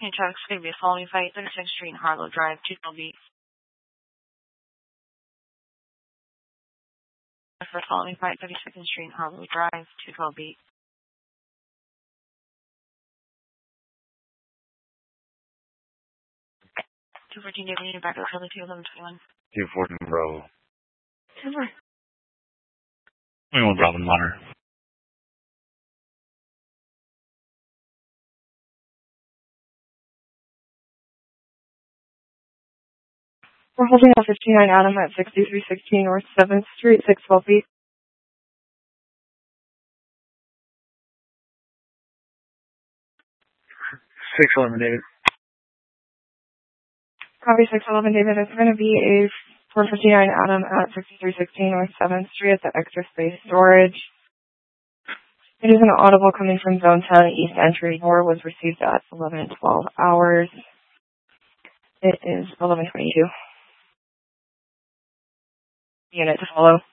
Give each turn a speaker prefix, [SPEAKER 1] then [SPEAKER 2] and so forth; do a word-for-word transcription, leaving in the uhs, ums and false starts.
[SPEAKER 1] Your truck's going to be following five thirty-sixth Street, Harlow Drive, two twelve B. For following five thirty-second Street, Harlow Drive, two twelve B. two fourteen David, back to Charlie two eleven twenty-one.
[SPEAKER 2] two fourteen Bravo.
[SPEAKER 1] Super.
[SPEAKER 2] twenty-one Bravo Monitor.
[SPEAKER 3] We're holding a fifty-nine Adam at sixty-three sixteen North seventh Street, six twelve feet.
[SPEAKER 2] six eleven David.
[SPEAKER 3] Copy six eleven David. It's going to be a four fifty-nine Adam at sixty-three sixteen North seventh Street at the Extra Space Storage. It is an audible coming from Zone ten East Entry. Door was received at eleven twelve hours. It is eleven twenty-two. Unit to follow.